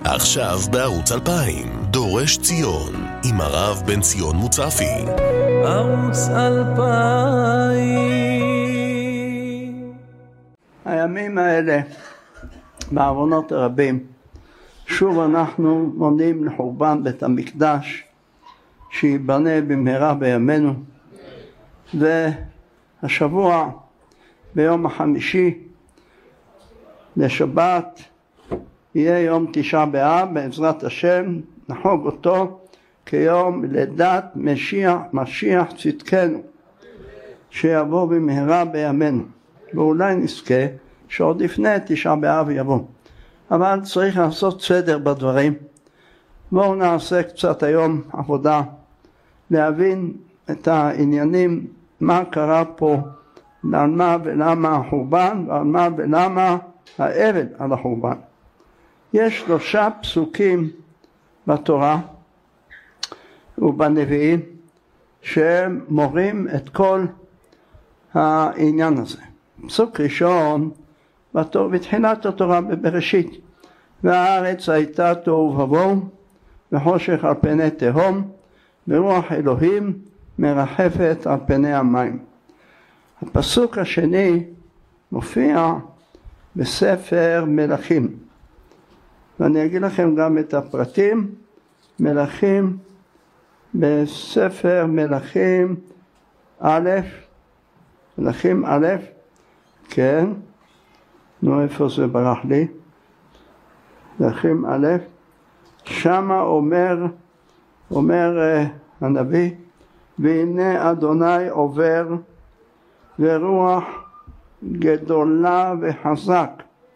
עכשיו בערוץ 2000, דורש ציון, עם הרב בן ציון מוצפי. ערוץ 2000. הימים האלה, בעוונות הרבים, שוב אנחנו מונים לחורבן בית המקדש, שיבנה במהרה בימינו. והשבוע, ביום החמישי לשבת, יהיה יום תשעה באב, בעזרת השם נחוג אותו כיום לידת משיח צדקנו, שיבוא במהרה בימינו, ואולי נזכה שעוד לפני תשעה באב יבוא. אבל צריך לעשות סדר בדברים. בואו נעשה קצת היום עבודה להבין את העניינים, מה קרה פה, על מה ולמה החורבן, ועל מה ולמה האבל על החורבן. יש 3 פסוקים בתורה ובנביאים שהם מורים את כל העניין הזה. פסוק ראשון בתחילת התורה בבראשית, והארץ הייתה תוהו ובוהו וחושך על פני תהום ורוח אלוהים מרחפת על פני המים. הפסוק השני מופיע בספר מלכים, ואני אגיד לכם גם את הפרטים. מלכים, בספר מלכים א', מלכים א', כן, נו איפה זה ברח לי, מלכים א', שמה אומר הנביא, והנה אדוני עובר ורוח גדולה וחזק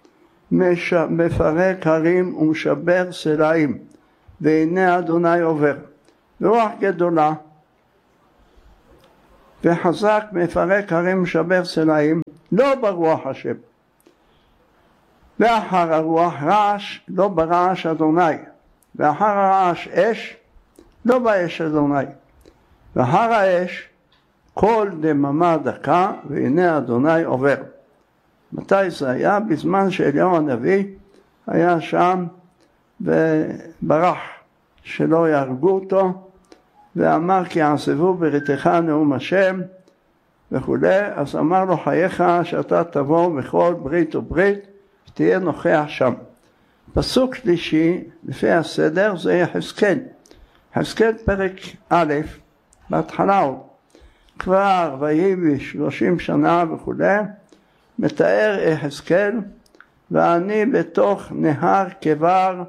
מפרק הרים ומשבר סלעים. והנה אדוני עובר ורוח גדולה וחזק מפרק הרים ומשבר סלעים, לא ברוח השם, ואחר הרוח רעש, לא ברעש אדוני, ואחר הרעש אש, לא באש אדוני, ואחר האש קול דממה דקה, והנה אדוני עובר. מתי זה היה? בזמן שאליהו הנביא היה שם וברח שלא יהרגו אותו, ואמר כי יעזבו בריתך נאום השם וכו'. אז אמר לו, חייך שאתה תבוא בכל ברית וברית ותהיה נוכח שם. פסוק שלישי לפי הסדר זה יחזקאל. יחזקאל פרק א', בהתחלה הוא כבר ויהי 30 שנה וכו', מתאר יחזקאל, ואני בתוך נהר כבר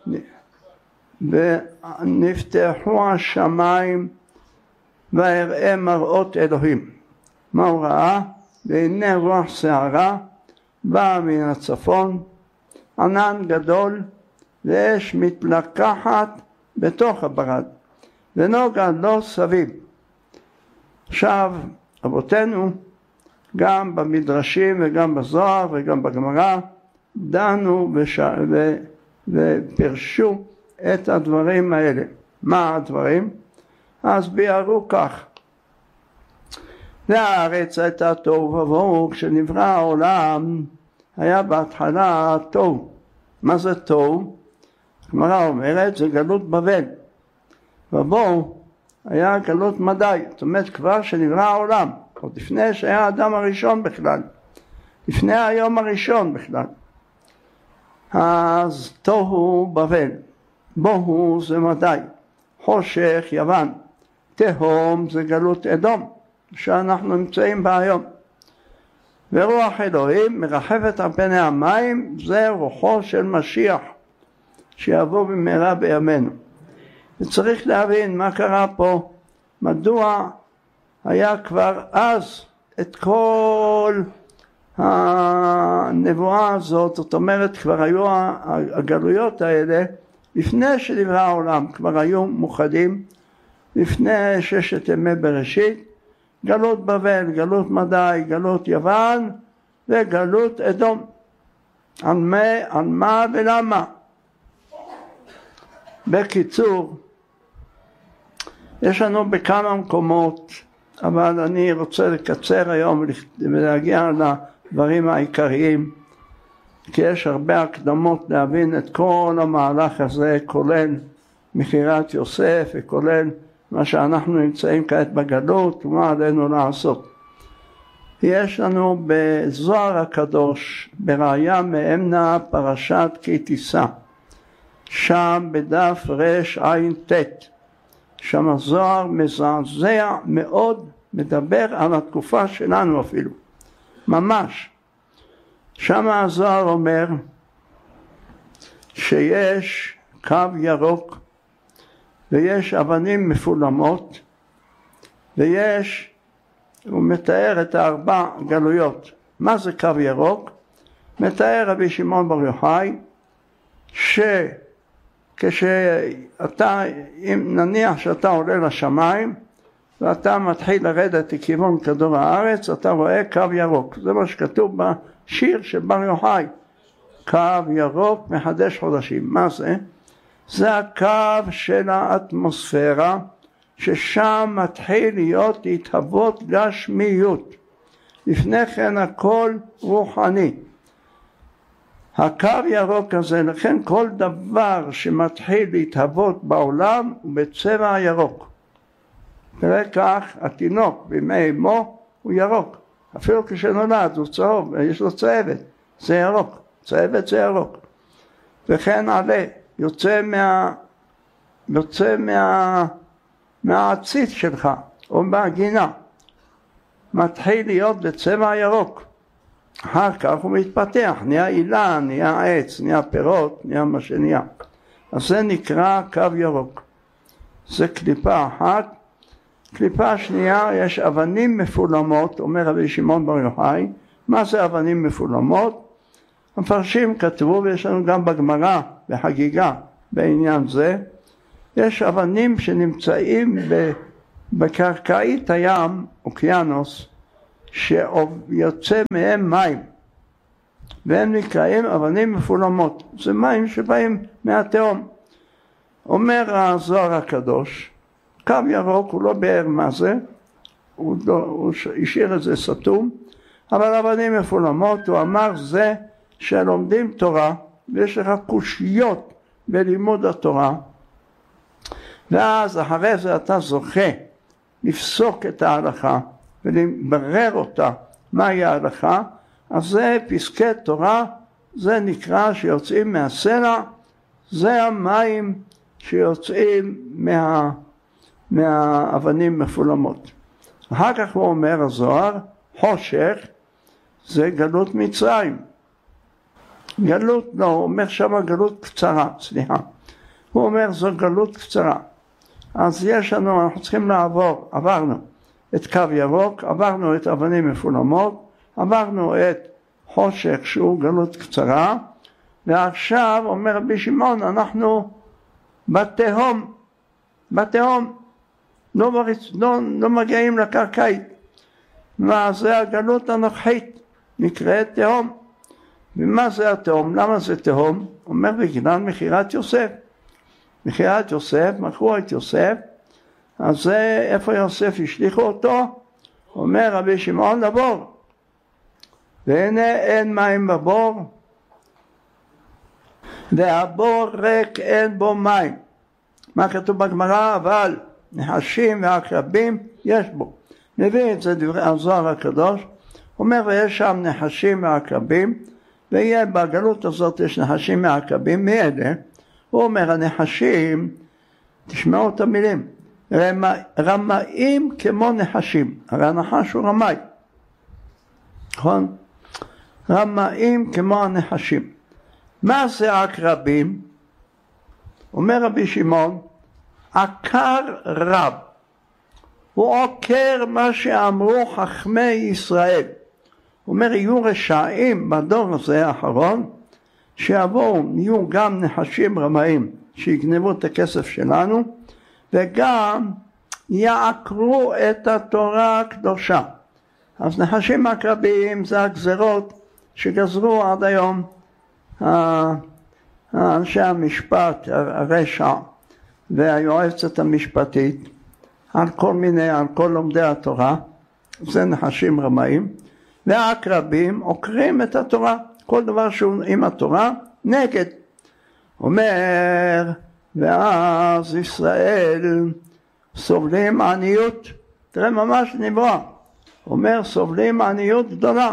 ונפתחו השמיים ואראה מראות אלוהים. מה הוא ראה? והנה רוח שערה באה מן הצפון, ענן גדול ואש מתלקחת בתוך הברד ונוגה לו סביב. עכשיו אבותינו גם במדרשים וגם בזוהר וגם בגמרא דנו ופרשו את הדברים האלה. מה הדברים? אז ביארו כך: והארץ הייתה תוהו ובוהו, כשנברא העולם היה בהתחלה תוהו. מה זה תוהו? הגמרא אומרת זה גלות בבל, ובוהו היה גלות מדי. זאת אומרת כבר שנברא העולם, עוד לפני שהיה האדם הראשון בכלל, לפני היום הראשון בכלל. אז תוהו בבל, בוהו זה מדי, חושך יוון, תהום זה גלות אדום שאנחנו נמצאים בה היום, ורוח אלוהים מרחפת על פני המים, זה רוחו של משיח שיבוא במהרה בימינו. וצריך להבין מה קרה פה, מדוע היה כבר אז את כל הנבואה הזאת. זאת אומרת כבר היו הגלויות האלה לפני שנברא העולם, כבר היו מוכנים לפני 6 ימי בראשית, גלות בבל, גלות מדי, גלות יוון וגלות אדום. על מה ולמה? בקיצור, יש לנו בכמה מקומות, אבל אני רוצה לקצר היום ולהגיע לדברים העיקריים. כי יש הרבה הקדמות להבין את כל המהלך הזה, כולל מכירת יוסף וכולל מה שאנחנו נמצאים כעת בגלות ומה עלינו לעשות. יש לנו בזוהר הקדוש בראיה מאמנה פרשת כי תישא, שם בדף רע"ט, שם הזוהר מזעזע מאוד, מדבר על התקופה שלנו אפילו, ממש. שם הזוהר אומר שיש קו ירוק ויש אבנים מפולמות ויש, הוא מתאר את 4 גלויות. מה זה קו ירוק? מתאר רבי שמעון בר יוחאי שכשאתה, אם נניח שאתה עולה לשמיים ואתה מתחיל לרדת לכיוון כדור הארץ, אתה רואה קו ירוק. זה מה שכתוב בשיר של בר יוחאי, קו ירוק מחדש חודשים. מה זה? זה הקו של האטמוספירה, ששם מתחיל להיות התהוות גשמיות. לפני כן הכל רוחני. הקו ירוק הזה, לכן כל דבר שמתחיל להתהוות בעולם הוא בצבע הירוק. תראה כך, התינוק בימי אמו הוא ירוק. אפילו כשנולד הוא צהוב, יש לו צהבת, זה ירוק. צהבת זה ירוק. וכן עלה, יוצא מהעציץ שלך או מהגינה, מתחיל להיות בצבע ירוק. אחר כך הוא מתפתח, נהיה אילן, נהיה עץ, נהיה פירות, נהיה מה שנהיה. אז זה נקרא קו ירוק. זה קליפה אחת. קליפה שנייה, יש אבנים מפולמות, אומר רבי שמעון בר יוחאי. מה זה אבנים מפולמות? המפרשים כתבו, ויש לנו גם בגמרא בחגיגה בעניין זה, יש אבנים שנמצאים בקרקעית הים, אוקיינוס, שיוצא מהם מים, והם נקראים אבנים מפולמות. זה מים שבאים מהתהום. אומר הזוהר הקדוש, קו ירוק הוא לא באר מה זה, הוא השאיר את זה סתום, אבל אבנים מפולמות, הוא אמר זה שלומדים תורה, ויש לך קושיות בלימוד התורה, ואז אחרי זה אתה זוכה לפסוק את ההלכה ולברר אותה מהי ההלכה. אז זה פסקי תורה, זה נקרא שיוצאים מהסלע, זה המים שיוצאים מהאבנים מפולמות. אחר כך הוא אומר הזוהר, חושך זה גלות מצרים. גלות, לא, הוא אומר שם גלות קצרה, סליחה. הוא אומר זו גלות קצרה. אז יש לנו, אנחנו צריכים לעבור, עברנו את קו ירוק, עברנו את אבנים מפולמות, עברנו את חושך שהוא גלות קצרה, ועכשיו אומר רבי שמעון, אנחנו בתהום, לא מגיעים לקרקעית. מה זה הגלות הנוכחית, נקראת תהום. ומה זה התהום? למה זה תהום? אומר בגלל מכירת יוסף. מכירת יוסף, מכרו את יוסף, אז זה איפה יוסף השליחו אותו? אומר רבי שמעון לבור, והנה אין מים בבור, והבור ריק אין בו מים. מה כתוב בגמרא? אבל נחשים ועקרבים יש בו. מביא את זה דברי הזוהר הקדוש, אומר ויש שם נחשים ועקרבים, ויהיה בגלות הזאת יש נחשים ועקרבים. מי אלה? הוא אומר הנחשים, תשמעו את המילים, רמאים כמו נחשים. הרי הנחש הוא רמאי, נכון? רמאים כמו הנחשים. מה זה עקרבים? אומר רבי שמעון, עקר רב, הוא עוקר מה שאמרו חכמי ישראל. הוא אומר יהיו רשעים בדור הזה האחרון, שיבואו, יהיו גם נחשים רמאים שיגנבו את הכסף שלנו, וגם יעקרו את התורה הקדושה. אז נחשים עקרבים זה הגזרות שגזרו עד היום אנשי המשפט, הרשע והיועצת המשפטית, על כל לומדי התורה, זה נחשים רמאים, והעקרבים עוקרים את התורה. כל דבר שהוא עם התורה, נגד. אומר, ואז ישראל סובלים עניות, תראה ממש נברא, אומר סובלים עניות גדולה.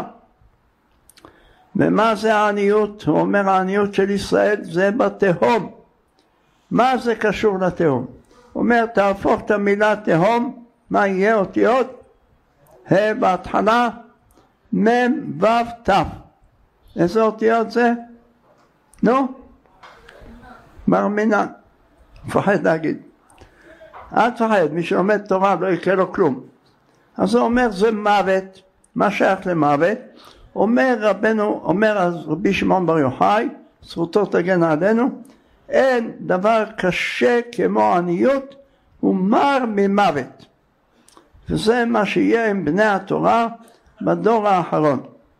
ומה זה העניות? הוא אומר העניות של ישראל זה בתהום. מה זה קשור לתהום? הוא אומר תהפוך את המילה תהום, מה יהיה אותיות? ה' בהתחלה, מ' ו' ת'. איזה אותיות זה? נו? מרמינן. מפחד להגיד. אל תפחד, מי שלומד תורה לא יקרה לו כלום. אז הוא אומר זה מוות, מה שייך למוות? אומר רבנו, אומר רבי שמעון בר יוחאי, זכותו תגן עלינו, אין דבר קשה כמו עניות ומר ממוות. וזה מה שיהיה עם בני התורה בדור האחרון.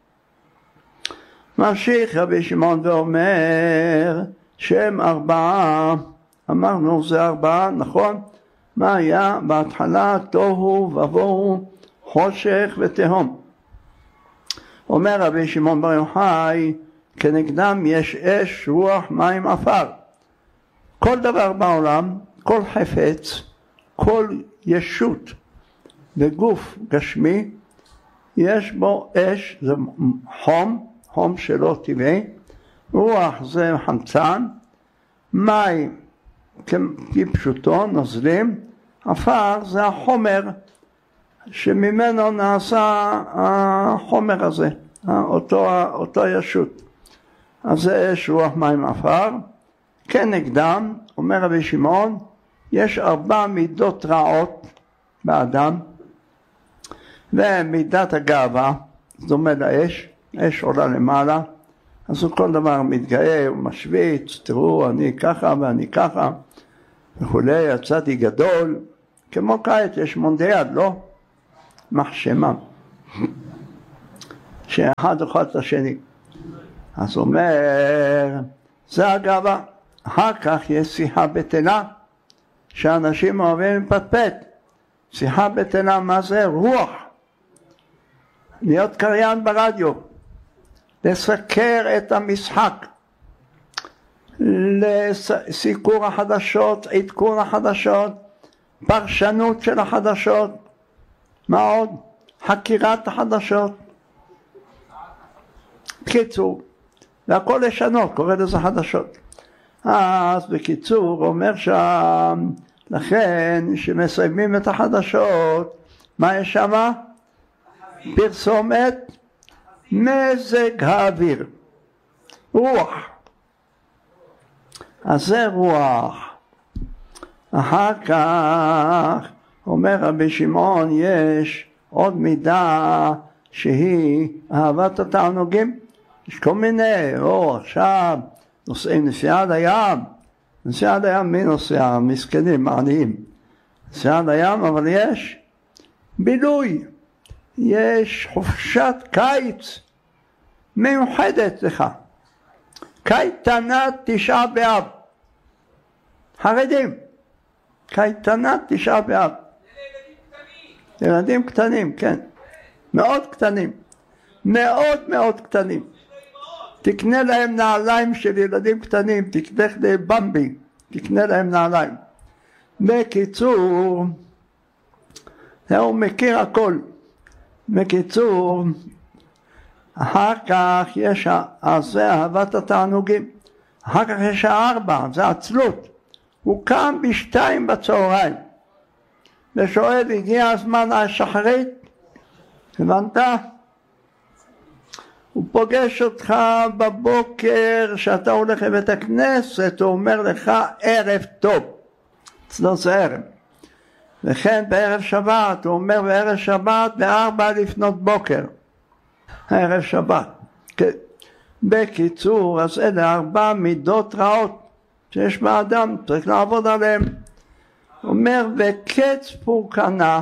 ממשיך רבי שמעון ואומר שהם 4, אמרנו זה 4, נכון? מה היה? בהתחלה תוהו ובוהו, חושך ותהום. אומר רבי שמעון בר יוחאי, כנגדם יש אש, רוח, מים, עפר. כל דבר בעולם, כל חפץ, כל ישות וגוף גשמי, יש בו אש, זה חום, חום שלא טבעי, רוח זה חמצן, מים כפשוטו, נוזלים, עפר זה החומר שממנו נעשה החומר הזה, אותו ישות. אז זה אש, רוח, מים, עפר. כנגדם, אומר רבי שמעון, יש 4 מידות רעות באדם, ומידת הגאווה, דומה לאש, אש עולה למעלה, אז הוא כל דבר מתגאה, הוא משוויץ, תראו אני ככה ואני ככה, וכולי, יצאתי גדול, כמו כעת יש מונדיאל, לא? מחשמה, שאחד אוכל את השני. אז הוא אומר, זה הגאווה. אחר כך יש שיחה בטלה, שאנשים אוהבים לפטפט. שיחה בטלה, מה זה? רוח. להיות קריין ברדיו, לסקר את המשחק, לסיקור החדשות, עדכון החדשות, פרשנות של החדשות, מה עוד? חקירת החדשות. בקיצור, והכל לשנות, קורא לזה חדשות. אז בקיצור, הוא אומר שם, לכן שמסיימים את החדשות, מה יש שם? פרסומת, מזג האוויר, רוח. אז זה רוח. אחר כך, אומר רבי שמעון, יש עוד מידה שהיא אהבת התענוגים. יש כל מיני, עכשיו נוסעים נסיעה עד הים. נסיעה עד הים, מי נוסע? מסכנים, מעניים. נסיעה עד הים, אבל יש בילוי. יש חופשת קיץ מיוחדת לך. קייטנת 9 באב. חרדים. קייטנת 9 באב. ילדים קטנים, כן. מאוד קטנים. מאוד קטנים. תקנה להם נעליים של ילדים קטנים, תקנה להם במבי, תקנה להם נעליים. בקיצור, הוא מכיר הכל. בקיצור, אחר כך יש, זה אהבת התענוגים. אחר כך יש 4, זה עצלות. הוא קם ב2 בצהריים, ושואל, הגיע הזמן השחרית? הבנת? הוא פוגש אותך בבוקר, שאתה הולך לבית הכנסת, הוא אומר לך, ערב טוב. אצלו זה ערב. וכן בערב שבת, הוא אומר בערב שבת, 4 לפנות בוקר. ערב שבת. כן. בקיצור, אז אלה 4 מידות רעות שיש באדם, צריך לעבוד עליהם. הוא אומר, וקץ פורקנה,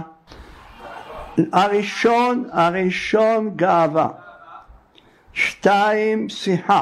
הראשון גאווה, 2 שיחה,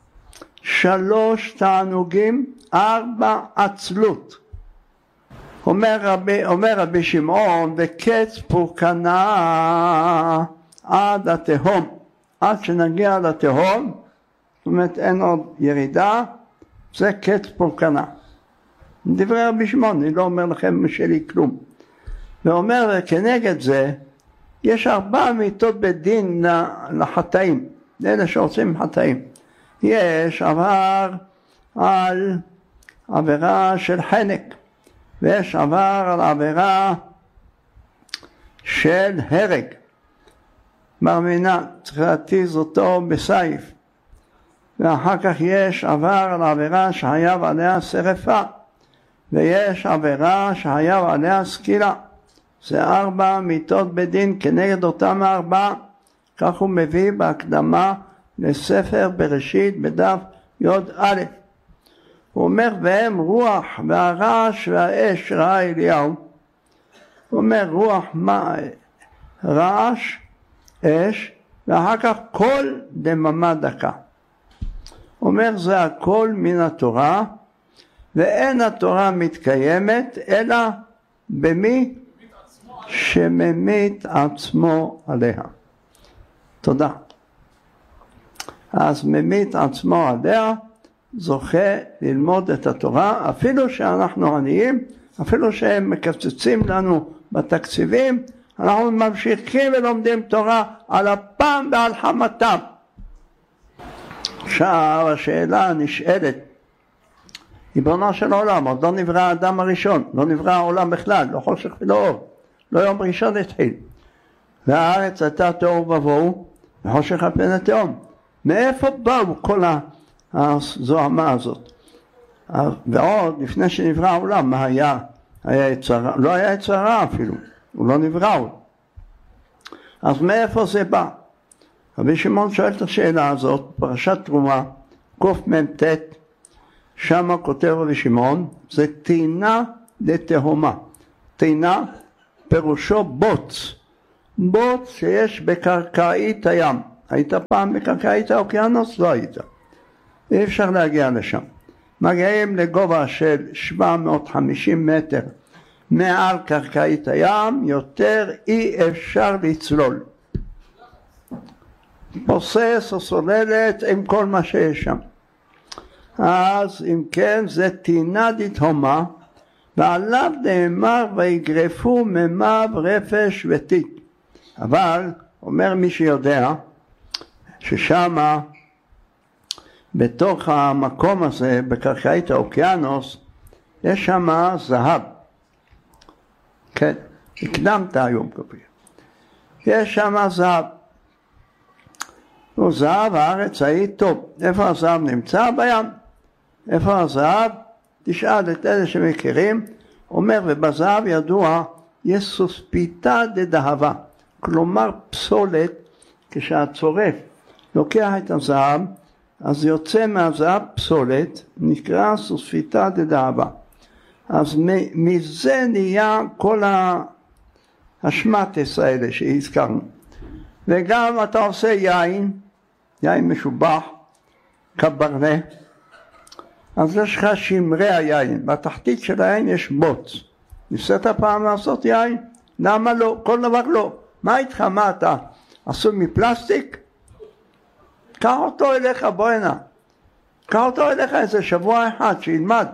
3 תענוגים, 4 עצלות. אומר רבי שמעון, וקץ פורקנה עד התהום, עד שנגיע לתהום, אומרת אין עוד ירידה, זה קץ פורקנה. דברי רבי שמעון, אני לא אומר לכם משלי כלום. ואומר כנגד זה, יש 4 מיתות בית דין לחטאים, לאלה שעושים חטאים. יש עבר על עבירה של חנק, ויש עבר על עבירה של הרג. מרמינה, צריך להתיז אותו בסייף. ואחר כך יש עבר על עבירה שחייב עליה שרפה, ויש עבירה שחייב עליה סקילה. זה 4 מיתות בדין כנגד אותם 4. כך הוא מביא בהקדמה לספר בראשית בדף י"א. הוא אומר והם רוח והרעש והאש ראה אליהו. הוא אומר רוח, רעש, אש, ואחר כך קול דממה דקה. הוא אומר זה הכל מן התורה, ואין התורה מתקיימת אלא במי שממית עצמו עליה. תודה. אז ממית עצמו עליה זוכה ללמוד את התורה, אפילו שאנחנו עניים, אפילו שהם מקצצים לנו בתקציבים, אנחנו ממשיכים ולומדים תורה על אפם ועל חמתם. עכשיו השאלה הנשאלת, ריבונו של עולם, עוד לא נברא האדם הראשון, לא נברא העולם בכלל, לא חושך ולא אור, לא יום ראשון התחיל. והארץ הייתה תוהו ובוהו, וחושך על פני תהום. מאיפה באו כל הזוהמה הזאת? ועוד לפני שנברא העולם, מה היה? היה יצרה, לא היה יצרה אפילו, הוא לא נברא. אז מאיפה זה בא? רבי שמעון שואל את השאלה הזאת, פרשת תרומה, קמ"ט, שמה כותב רבי שמעון, זה תינה לתהומה. תינה פירושו בוץ, בוץ שיש בקרקעית הים. היית פעם בקרקעית האוקיינוס? לא היית. אי אפשר להגיע לשם. מגיעים לגובה של 750 מטר מעל קרקעית הים, יותר אי אפשר לצלול. פוסס או סוללת עם כל מה שיש שם. אז אם כן זה תינה לתהומה, ועליו נאמר ויגרפו מימיו רפש וטיט. אבל אומר מי שיודע ששמה בתוך המקום הזה בקרקעית האוקיינוס יש שמה זהב. כן, הקדמת היום כפי. יש שמה זהב. הוא זהב הארץ ההיא טוב. איפה הזהב נמצא? בים. איפה הזהב? תשאל את אלה שמכירים. אומר ובזהב ידוע יש סוספיתא דדהבה. כלומר פסולת, כשהצורף לוקח את הזהב, אז יוצא מהזהב פסולת, נקרא סוספיתא דדהבה. אז מזה נהיה כל השמטס האלה שהזכרנו. וגם אתה עושה יין, יין משובח, קברנה, אז יש לך שמרי היין, בתחתית של היין יש בוץ. ניסית פעם לעשות יין? למה לא? כל דבר לא. מה איתך? מה אתה? עשוי מפלסטיק? קח אותו אליך, בוא הנה. קח אותו אליך איזה שבוע אחד, שילמד.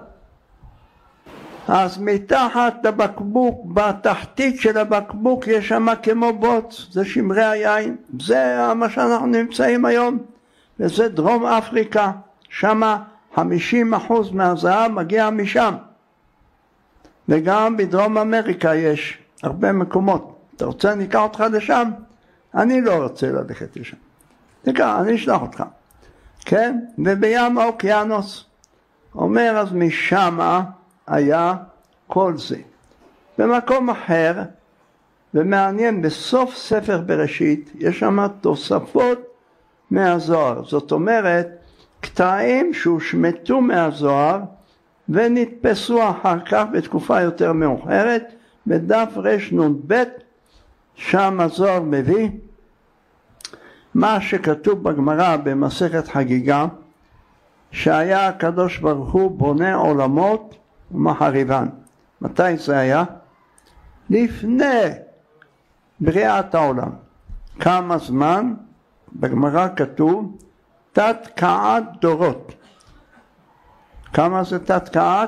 אז מתחת לבקבוק, בתחתית של הבקבוק, יש שם כמו בוץ, זה שמרי היין. זה מה שאנחנו נמצאים היום, וזה דרום אפריקה. שם 50% מהזהב מגיע משם. וגם בדרום אמריקה יש הרבה מקומות. אתה רוצה ניקח אותך לשם? אני לא רוצה ללכת לשם. ניקח, אני אשלח אותך. כן? ובים האוקיינוס. אומר אז משם היה כל זה. במקום אחר, ומעניין, בסוף ספר בראשית, יש שם תוספות מהזוהר. זאת אומרת, קטעים שהושמטו מהזוהר, ונתפסו אחר כך בתקופה יותר מאוחרת, בדף רנ"ב, שם הזוהר מביא, מה שכתוב בגמרא במסכת חגיגה, שהיה הקדוש ברוך הוא בונה עולמות ומחריבן. מתי זה היה? לפני בריאת העולם. כמה זמן? בגמרא כתוב תת-קעת דורות. כמה זה תת-קעת?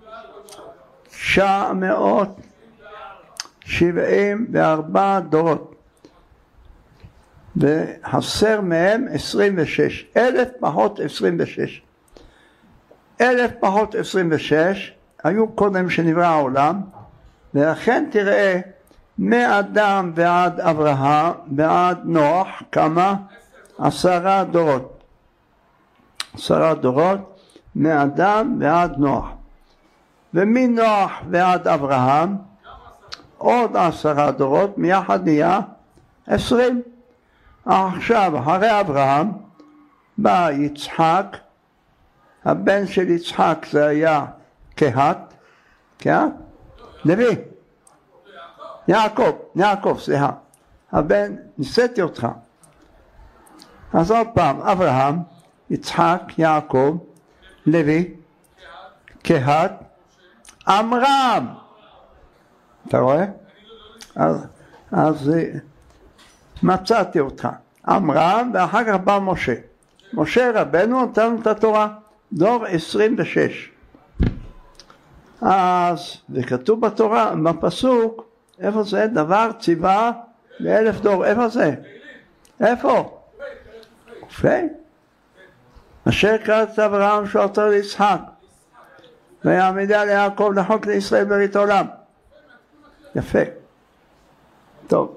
974 דורות. וחסר מהם 26. 1,000 פחות 26. 1,000 פחות 26 היו קודם שנברא העולם, ולכן תראה מאדם ועד אברהם ועד נוח כמה? 10 דורות. 10 דורות מאדם ועד נוח. ומנוח ועד אברהם עוד 10 דורות, מיחד נהיה 20. עכשיו אחרי אברהם בא יצחק, הבן של יצחק זה היה קהת, לוי, יעקב, סליחה, הבן, ניסיתי אותך. אז עוד פעם, אברהם, יצחק, יעקב, לוי, קהת, עמרם. אתה רואה? אז מצאתי אותך. עמרם, ואחר כך בא משה. משה רבנו נתן את התורה, דור 26. אז זה כתוב בתורה, בפסוק, איפה זה? דבר ציווה ל1,000 דור. איפה זה? איפה? יפה. אשר קראת אברהם שואלתו ליצחק, ויעמידה ליעקב לחוק לישראל ברית עולם. יפה. טוב.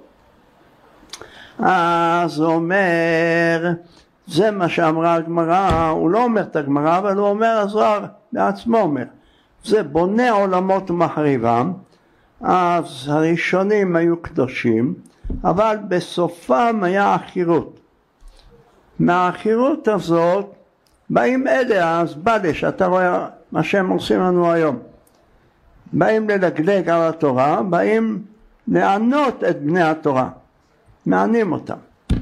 אז הוא אומר, זה מה שאמרה הגמרא, הוא לא אומר את הגמרא, אבל הוא אומר, הזוהר בעצמו אומר, זה בונה עולמות ומחריבם. אז הראשונים היו קדושים, אבל בסופם היה עכירות. מהעכירות הזאת באים אלה, אז בלש, אתה רואה מה שהם עושים לנו היום, באים ללגלג על התורה, באים לענות את בני התורה, מענים אותם.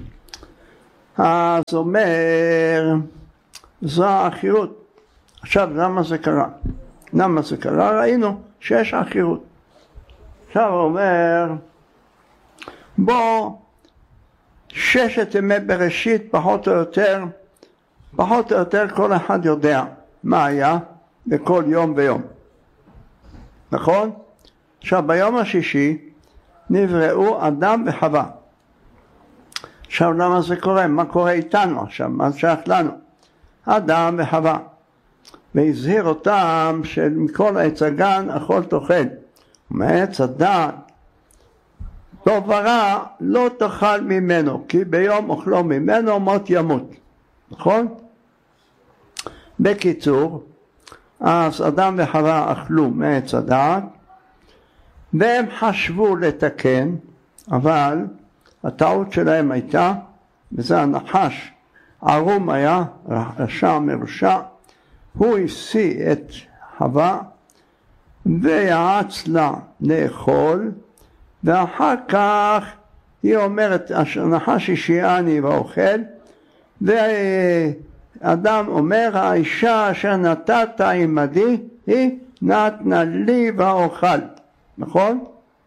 אז אומר, זו העכירות. עכשיו למה זה קרה? למה זה קרה? ראינו שיש עכירות. עכשיו הוא אומר, בוא 6 ימי בראשית פחות או יותר כל אחד יודע מה היה בכל יום ויום, נכון? עכשיו ביום השישי נבראו אדם וחווה. עכשיו למה זה קורה? מה קורה איתנו עכשיו? מה שייך לנו? אדם וחווה, והזהיר אותם שמכל עץ הגן אכול תאכל, ומעץ הדעת טוב ורע לא תאכל ממנו, כי ביום אוכלו ממנו מות ימות. נכון? בקיצור, אז אדם וחווה אכלו מעץ הדעת, והם חשבו לתקן, אבל הטעות שלהם הייתה, וזה הנחש, ערום היה, רשע מרושע, הוא השיא את חווה, ויעץ לה לאכול, ואחר כך היא אומרת, הנחש השייעני ואוכל, ואדם אומר, האישה אשר נתת עמדי, היא נתנה לי ואוכל. נכון?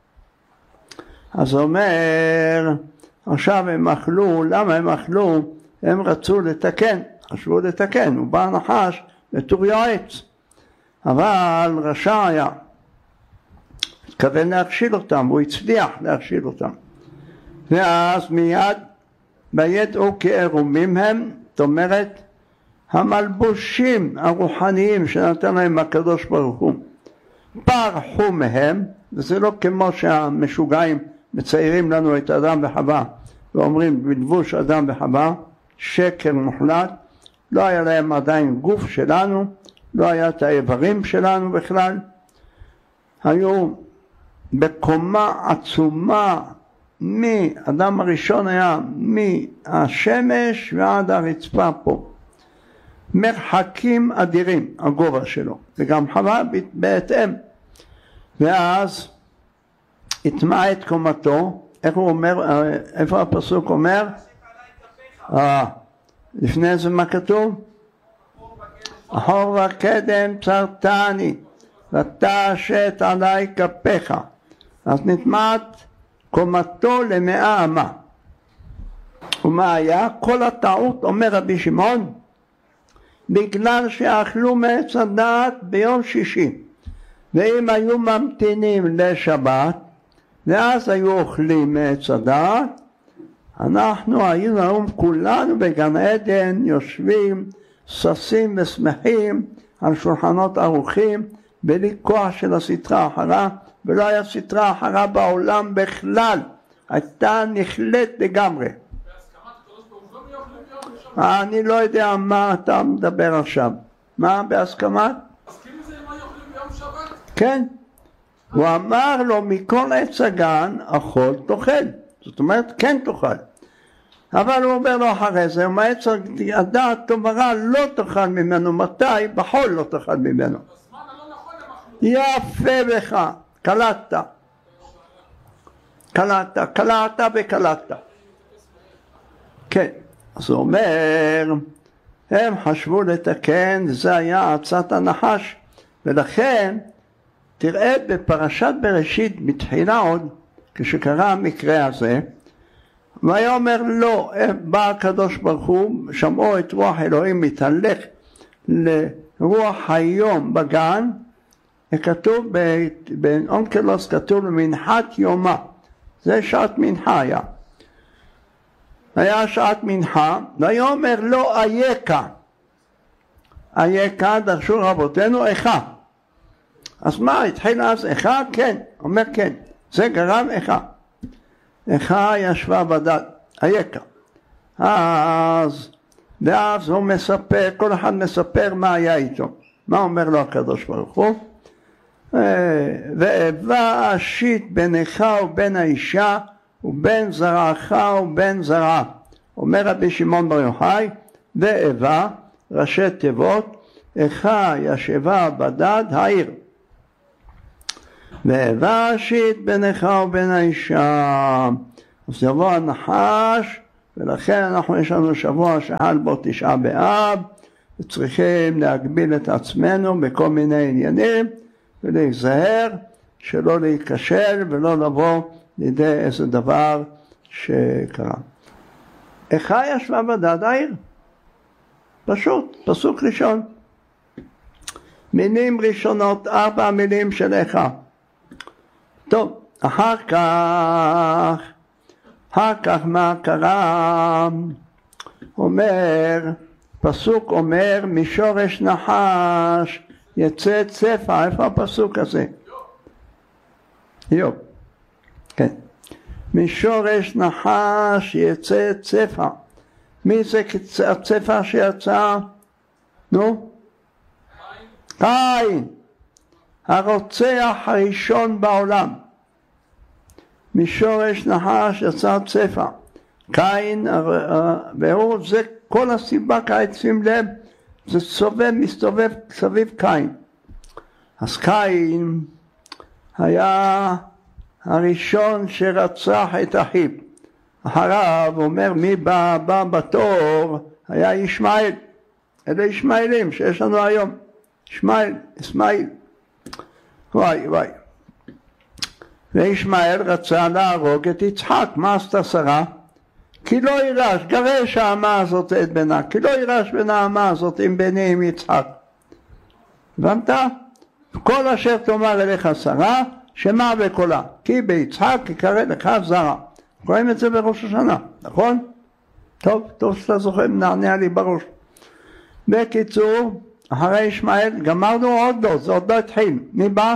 אז אומר, עכשיו הם אכלו, למה הם אכלו? הם רצו לתקן, חשבו לתקן, הוא בא נחש בתור יועץ, אבל רשע היה, התכוון להכשיל אותם, הוא הצליח להכשיל אותם. ואז מיד בידעו כי ערומים הם, זאת אומרת, המלבושים הרוחניים שנתן להם הקדוש ברוך הוא, פרחו מהם, וזה לא כמו שהמשוגעים מציירים לנו את אדם וחווה, ואומרים בלבוש אדם וחווה, שקר מוחלט, לא היה להם עדיין גוף שלנו, לא היה את האיברים שלנו בכלל, היו בקומה עצומה, מאדם הראשון היה מהשמש ועד הרצפה פה, מרחקים אדירים הגובה שלו, וגם חווה בהתאם. ואז התמעה את קומתו, איך הוא אומר, איפה הפסוק אומר? לפני זה מה כתוב? אחור וקדם צרתני ותשת עלי כפיך. אז נטמעת קומתו ל100 אמה. ומה היה? כל הטעות, אומר רבי שמעון, בגלל שאכלו מעץ הדעת ביום שישי, ואם היו ממתינים לשבת ואז היו אוכלים מעץ הדעת, אנחנו היינו היום כולנו בגן עדן יושבים ששים ושמחים על שולחנות ערוכים בלי כוח של הסטרה האחרה, ולא היה סטרה האחרה בעולם בכלל, הייתה נחלט לגמרי. אני לא יודע מה אתה מדבר עכשיו. מה בהסכמת? כן. הוא אמר לו מכל עץ הגן אכול תאכל, זאת אומרת כן תאכל, אבל הוא אומר לו אחרי זה מעץ הדעת טוב ורע לא תאכל ממנו. מתי? בחול לא תאכל ממנו. יפה בך, קלעת. כן, אז הוא אומר הם חשבו לתקן, זה היה עצת הנחש, ולכן תראה בפרשת בראשית מתחילה עוד, כשקרה המקרה הזה, ויאמר לא, בא הקדוש ברוך הוא, שמעו את רוח אלוהים מתהלך לרוח היום בגן, כתוב באונקלוס, כתוב מנחת יומה, זה שעת מנחה היה שעת מנחה, ויאמר לא אייכה דרשו רבותינו איכה. אז מה, התחיל אז איכה? כן, אומר כן, זה גרם איכה. איכה ישבה בדד, אייכה. ואז הוא מספר, כל אחד מספר מה היה איתו. מה אומר לו הקדוש ברוך הוא? ואיבה אשית בינך ובין האישה, ובין זרעך ובין זרעה. אומר רבי שמעון בר יוחאי, ואיבה, ראשי תיבות, איכה ישבה בדד העיר. ואיבה אשית בינך ובין האישה. אז יבוא הנחש, ולכן יש לנו שבוע שחל בו תשעה באב, וצריכים להגביל את עצמנו בכל מיני עניינים, ולהיזהר שלא להיכשל ולא לבוא לידי איזה דבר שקרה. איכה ישבה בדד העיר? פשוט, פסוק ראשון. מילים ראשונות, 4 מילים של איכה. טוב, אחר כך מה קרה? פסוק אומר, משורש נחש יצא צפה. איפה הפסוק הזה? איוב. כן. משורש נחש יצא צפה. מי זה הצפה שיצא? נו? קין. הרוצח הראשון בעולם. משורש נחש יצא צפה. קין, והוא זה כל הסיבה כעת, שים לב, זה מסתובב סביב קין. אז קין היה הראשון שרצח את אחיו. אחריו אומר מי בא בתור, היה ישמעאל. אלה ישמעאלים שיש לנו היום. ישמעאל. וואי. וישמעאל רצה להרוג את יצחק. מה עשתה שרה? כי לא יירש, גרש האמה הזאת את בנה, כי לא יירש בין האמה הזאת עם בני עם יצחק. הבנת? כל אשר תאמר אליך שרה, שמע בקולה, כי ביצחק יקרא לך זרע. רואים את זה בראש השנה, נכון? טוב שאתה זוכר, נענה לי בראש. בקיצור, אחרי ישמעאל, גמרנו עוד לא, זה עוד לא התחיל. מי בא?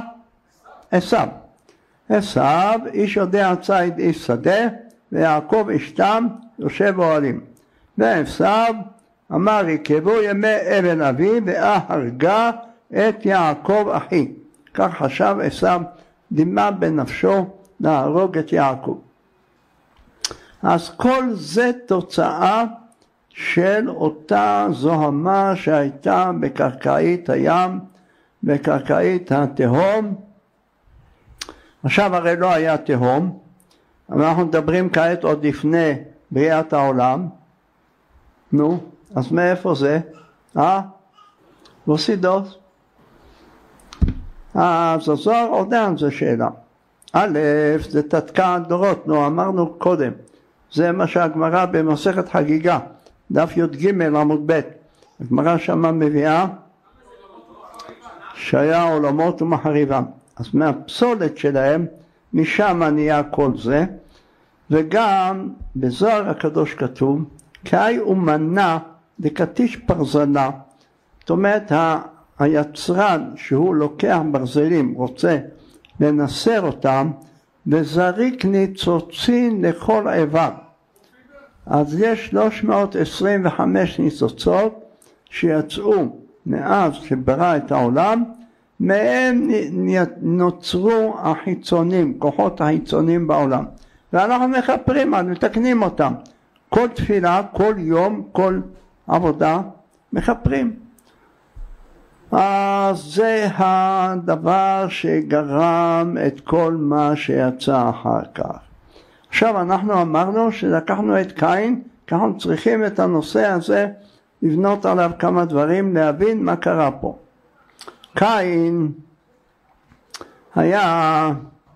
עשיו, איש יודע ציד איש שדה, ויעקב אשתם יושב אוהלים. ועשיו אמר יקבו ימי אבל אבי והרגה את יעקב אחי. כך חשב עשיו, דימה בנפשו להרוג את יעקב. אז כל זה תוצאה של אותה זוהמה שהייתה בקרקעית הים, בקרקעית התהום. עכשיו הרי לא היה תהום, אבל אנחנו מדברים כעת עוד לפני בריאת העולם. נו, אז מאיפה זה? בוסידוס. אז הזוהר עודן זה שאלה. א', זה תתקע דורות, אמרנו קודם. זה מה שהגמרא במסכת חגיגה, דף י"ג עמוד ב', הגמרא שמה מביאה שהיה עולמות ומחריבם. אז מהפסולת שלהם, משם נהיה כל זה. וגם בזוהר הקדוש כתוב, קאי ומנה דקטיש פרזנה. זאת אומרת, היצרן שהוא לוקח ברזלים, רוצה לנסר אותם, וזריק ניצוצין לכל איבר. אז יש 325 ניצוצות שיצאו מאז שברא את העולם, מהם נוצרו החיצונים, כוחות החיצונים בעולם. ואנחנו מחפרים, מתקנים אותם. כל תפילה, כל יום, כל עבודה, מחפרים. אז זה הדבר שגרם את כל מה שיצא אחר כך. עכשיו אנחנו אמרנו שלקחנו את קין, כי אנחנו צריכים את הנושא הזה לבנות עליו כמה דברים, להבין מה קרה פה. קין היה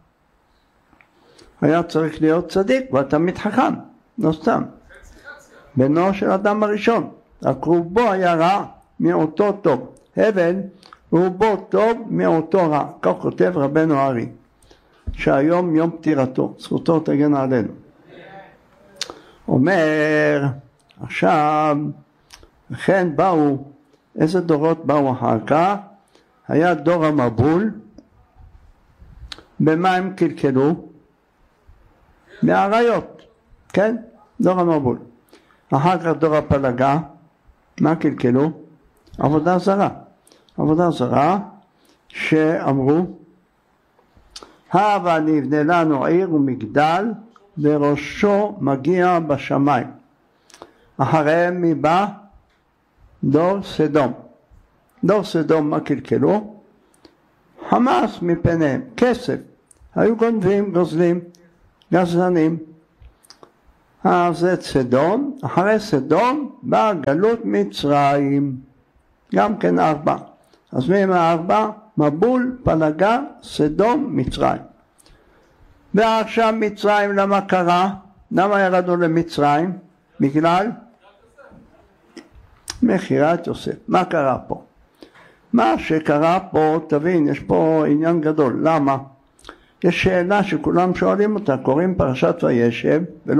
צריך להיות צדיק, ותמיד חכם, לא סתם. בנו של אדם הראשון, רק רובו היה רע, מאותו טוב. הבל רובו טוב, מאותו רע. כך כותב רבנו ארי, שהיום יום פטירתו, זכותו תגן עלינו. אומר, עכשיו, וכן באו, איזה דורות באו אחר כך? היה דור המבול. במה הם קלקלו? מהעריות, כן? דור המבול. אחר כך דור הפלגה, מה קלקלו? עבודה זרה. עבודה זרה שאמרו, הבה נבנה לנו עיר ומגדל וראשו מגיע בשמיים. אחריהם מבא דור סדום. דור סדום מה קלקלו? חמס מפניהם, כסף. היו גונבים, גוזלים, גזלנים. אז זה סדום. אחרי סדום באה גלות מצרים. גם כן 4. אז מהם 4? מבול, פלגה, סדום, מצרים. ועכשיו מצרים למה קרה? למה ירדנו למצרים? בגלל מכירת יוסף. מה קרה פה? מה שקרה פה, תבין, יש פה עניין גדול. למה? יש שאלה שכולם שואלים אותה, קוראים פרשת וישב,